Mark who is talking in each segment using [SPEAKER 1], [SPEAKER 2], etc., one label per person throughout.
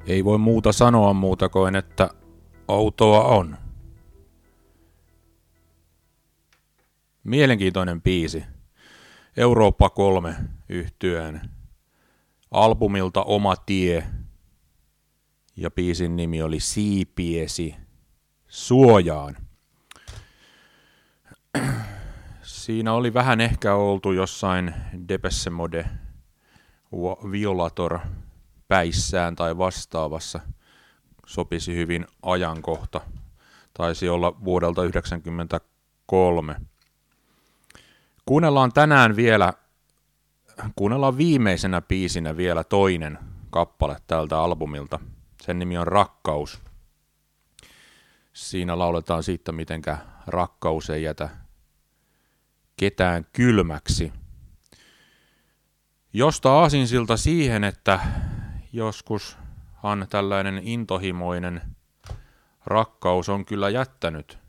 [SPEAKER 1] Ei voi muuta sanoa muuta kuin, että outoa on. Mielenkiintoinen biisi. Eurooppa 3 yhtyeen albumilta Oma tie. Ja biisin nimi oli Siipiesi suojaan. Siinä oli vähän ehkä oltu jossain Depeche Mode Violator päissään tai vastaavassa. Sopisi hyvin ajankohta. Taisi olla vuodelta 1993. Kuunnellaan viimeisenä biisinä vielä toinen kappale tältä albumilta. Sen nimi on Rakkaus. Siinä lauletaan siitä, mitenkä rakkaus ei jätä ketään kylmäksi. Josta aasinsilta siihen, että joskushan tällainen intohimoinen rakkaus on kyllä jättänyt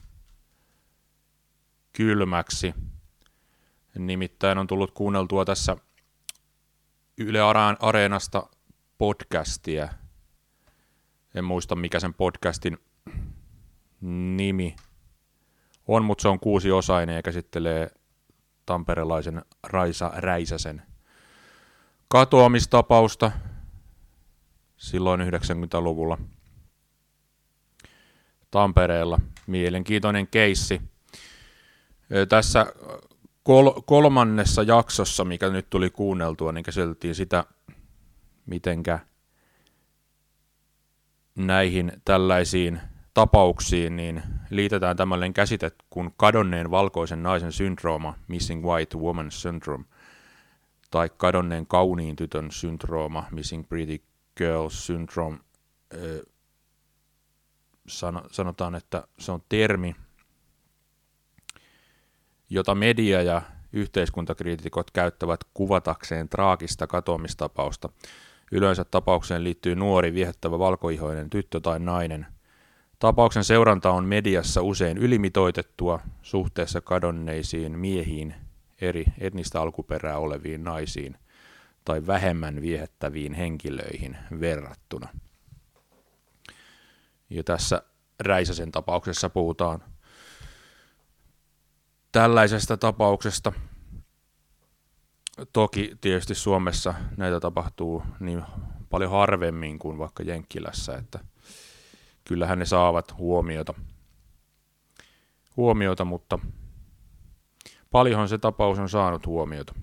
[SPEAKER 1] kylmäksi. Nimittäin on tullut kuunneltua tässä Yle Areenasta podcastia. En muista mikä sen podcastin nimi on, mutta se on 6-osainen ja käsittelee tamperelaisen Raisa Räisäsen katoamistapausta silloin 90-luvulla Tampereella. Mielenkiintoinen keissi. Tässä kolmannessa jaksossa, mikä nyt tuli kuunneltua, niin käsiteltiin sitä, mitenkä näihin tällaisiin tapauksiin niin liitetään tämmöinen käsite kuin kadonneen valkoisen naisen syndrooma, missing white woman syndrome, tai kadonneen kauniin tytön syndrooma, missing pretty girl syndrome. Sanotaan, että se on termi, jota media ja yhteiskuntakriitikot käyttävät kuvatakseen traagista katoamistapausta. Yleensä tapaukseen liittyy nuori, viehättävä valkoihoinen tyttö tai nainen. Tapauksen seuranta on mediassa usein ylimitoitettua suhteessa kadonneisiin miehiin, eri etnistä alkuperää oleviin naisiin tai vähemmän viehättäviin henkilöihin verrattuna. Ja tässä Räisäsen tapauksessa puhutaan tällaisesta tapauksesta. Toki tietysti Suomessa näitä tapahtuu niin paljon harvemmin kuin vaikka Jenkkilässä, että kyllähän ne saavat huomiota, mutta paljonhan se tapaus on saanut huomiota.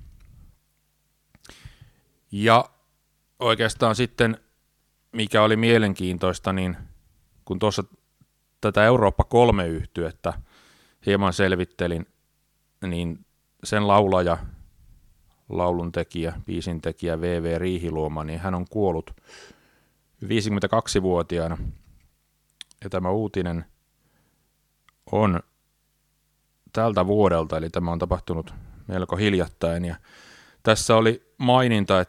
[SPEAKER 1] Ja oikeastaan sitten, mikä oli mielenkiintoista, niin kun tuossa tätä Eurooppa 3 yhtyettä hieman selvittelin, niin sen lauluntekijä, biisintekijä V.V. Riihiluoma, niin hän on kuollut 52-vuotiaana. Ja tämä uutinen on tältä vuodelta, eli tämä on tapahtunut melko hiljattain. Ja tässä oli maininta,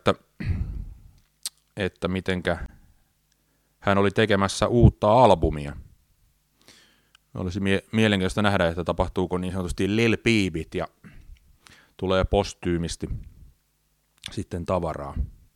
[SPEAKER 1] että mitenkä hän oli tekemässä uutta albumia. Olisi mielenkiintoista nähdä, että tapahtuuko niin sanotusti Lil Peepit ja tulee postyymisti sitten tavaraa.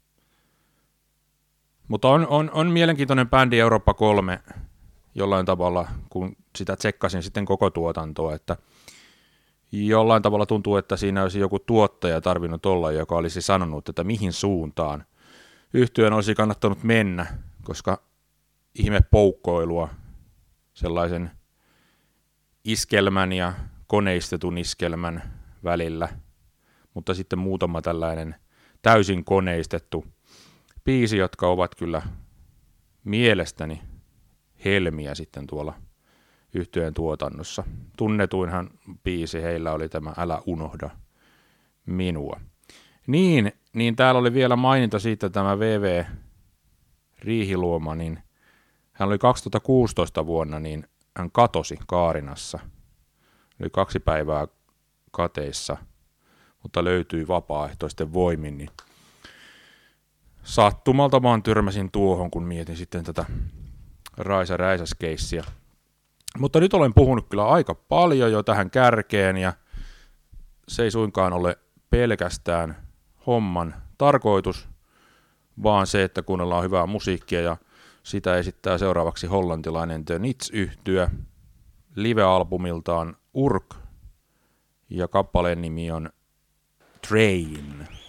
[SPEAKER 1] Mutta on mielenkiintoinen bändi Eurooppa 3 jollain tavalla, kun sitä tsekkasin sitten koko tuotantoa, että jollain tavalla tuntuu, että siinä olisi joku tuottaja tarvinnut olla, joka olisi sanonut, että mihin suuntaan yhtyeen olisi kannattanut mennä, koska ihme poukkoilua sellaisen iskelmän ja koneistetun iskelmän välillä, mutta sitten muutama tällainen täysin koneistettu biisi, jotka ovat kyllä mielestäni helmiä sitten tuolla yhtyeen tuotannossa. Tunnetuinhan biisi heillä oli tämä Älä unohda minua. Niin täällä oli vielä maininta siitä, tämä V.V. Riihiluoma, niin hän oli 2016 vuonna, niin hän katosi Kaarinassa. Oli 2 päivää kateissa, mutta löytyi vapaaehtoisten voimin. Niin sattumalta vaan törmäsin tuohon, kun mietin sitten tätä Raisa Räisäs-keissiä. Mutta nyt olen puhunut kyllä aika paljon jo tähän kärkeen, ja se ei suinkaan ole pelkästään homman tarkoitus, vaan se, että kuunnellaan hyvää musiikkia, ja sitä esittää seuraavaksi hollantilainen The Nits-yhtye live-albumiltaan Urk, ja kappaleen nimi on Train.